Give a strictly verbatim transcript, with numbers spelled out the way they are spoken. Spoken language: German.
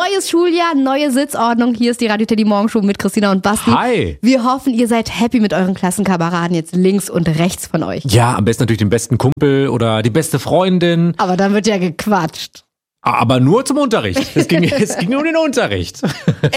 Neues Schuljahr, neue Sitzordnung. Hier ist die Radio Teddy Morgenshow mit Christina und Basti. Hi. Wir hoffen, ihr seid happy mit euren Klassenkameraden jetzt links und rechts von euch. Ja, am besten natürlich den besten Kumpel oder die beste Freundin. Aber dann wird ja gequatscht. Aber nur zum Unterricht. Es ging, es ging nur um den Unterricht.